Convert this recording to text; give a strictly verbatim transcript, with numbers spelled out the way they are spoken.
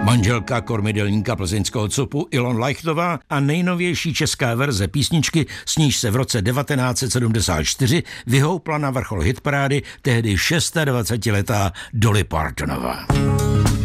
Manželka kormidelníka plzeňského cupu Ilon Lajchtová a nejnovější česká verze písničky, s níž se v roce devatenáct set sedmdesát čtyři vyhoupla na vrchol hitparády tehdy dvacetišestiletá Dolly Partonová.